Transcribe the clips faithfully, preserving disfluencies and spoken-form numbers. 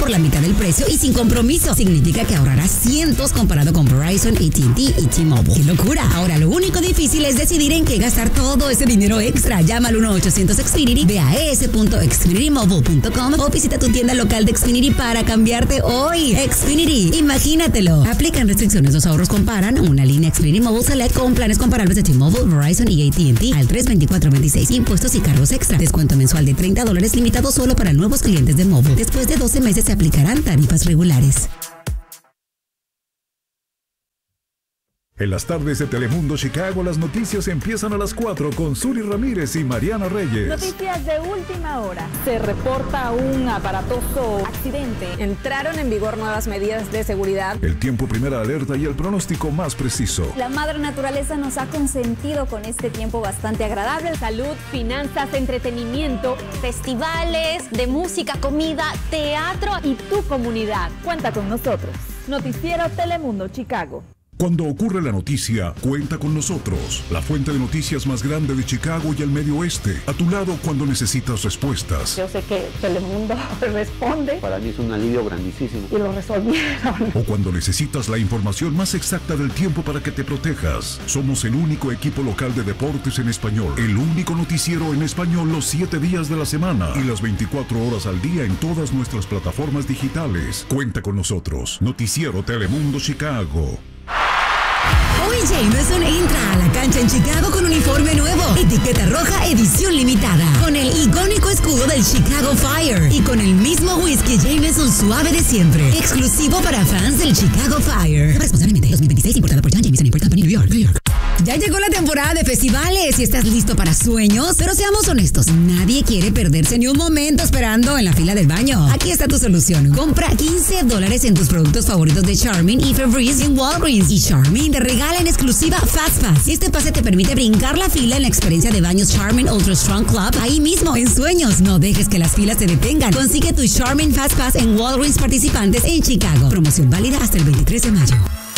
por la mitad del precio y sin compromiso. Significa que ahorrarás cientos comparado con Verizon, A T and T y T-Mobile. ¡Qué locura! Ahora lo único difícil es decidir en qué gastar todo ese dinero extra. Llama al uno ochocientos Xfinity, ve a es punto xfinity mobile punto com o visita tu tienda local de Xfinity para cambiarte hoy. Xfinity, imagínatelo. Aplican restricciones, los ahorros comparan una línea Xfinity Mobile Select con planes comparables de T-Mobile, Verizon y A T and T al tres veinticuatro veintiséis. Impuestos y cargos extra. Descuento mensual de treinta dólares limitado solo para nuevos clientes de Mobile. Después de doce meses se aplicarán tarifas regulares. En las tardes de Telemundo Chicago, las noticias empiezan a las cuatro con Suri Ramírez y Mariana Reyes. Noticias de última hora. Se reporta un aparatoso accidente. Entraron en vigor nuevas medidas de seguridad. El tiempo, primera alerta y el pronóstico más preciso. La madre naturaleza nos ha consentido con este tiempo bastante agradable. Salud, finanzas, entretenimiento, festivales de música, comida, teatro y tu comunidad. Cuenta con nosotros. Noticiero Telemundo Chicago. Cuando ocurre la noticia, cuenta con nosotros. La fuente de noticias más grande de Chicago y el medio oeste. A tu lado cuando necesitas respuestas. Yo sé que Telemundo responde. Para mí es un alivio grandísimo. Y lo resolvieron. O cuando necesitas la información más exacta del tiempo para que te protejas. Somos el único equipo local de deportes en español. El único noticiero en español los siete días de la semana. Y las veinticuatro horas al día en todas nuestras plataformas digitales. Cuenta con nosotros. Noticiero Telemundo Chicago. Hoy Jameson entra a la cancha en Chicago con uniforme nuevo, etiqueta roja, edición limitada, con el icónico escudo del Chicago Fire y con el mismo whisky Jameson suave de siempre, exclusivo para fans del Chicago Fire. Responsablemente dos mil veintiséis, importado por John Jameson Import Company, New York, New York. Ya llegó la temporada de festivales y estás listo para sueños, pero seamos honestos, nadie quiere perderse ni un momento esperando en la fila del baño. Aquí está tu solución. Compra quince dólares en tus productos favoritos de Charmin y Febreze en Walgreens y Charmin te regala en exclusiva Fast Pass. Este pase te permite brincar la fila en la experiencia de baños Charmin Ultra Strong Club ahí mismo en sueños. No dejes que las filas te detengan. Consigue tu Charmin Fast Pass en Walgreens participantes en Chicago. Promoción válida hasta el veintitrés de mayo.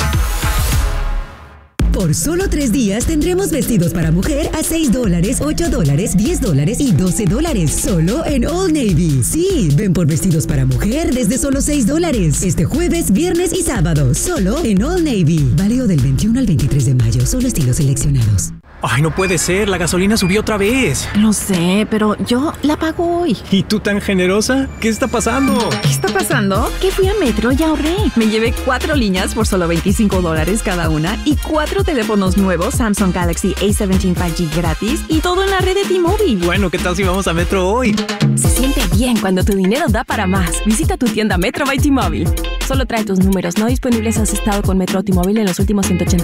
Por solo tres días tendremos vestidos para mujer a seis dólares, ocho dólares, diez dólares y doce dólares. Solo en Old Navy. Sí, ven por vestidos para mujer desde solo seis dólares. Este jueves, viernes y sábado. Solo en Old Navy. Válido del veintiuno al veintitrés de mayo. Solo estilos seleccionados. Ay, no puede ser, la gasolina subió otra vez. Lo sé, pero yo la pago hoy. ¿Y tú tan generosa? ¿Qué está pasando? ¿Qué está pasando? Que fui a Metro y ahorré. Me llevé cuatro líneas por solo veinticinco dólares cada una y cuatro teléfonos nuevos Samsung Galaxy A diecisiete cinco G gratis y todo en la red de T-Mobile. Bueno, ¿qué tal si vamos a Metro hoy? Se siente bien cuando tu dinero da para más. Visita tu tienda Metro by T-Mobile. Solo trae tus números no disponibles. Has estado con Metro o T-Mobile en los últimos ciento ochenta